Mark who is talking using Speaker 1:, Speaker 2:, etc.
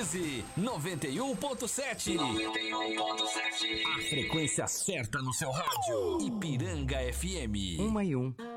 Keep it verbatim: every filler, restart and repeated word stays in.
Speaker 1: onze, noventa e um ponto sete. noventa e um ponto sete. A frequência certa no seu rádio. Ipiranga F M.
Speaker 2: Uma e um.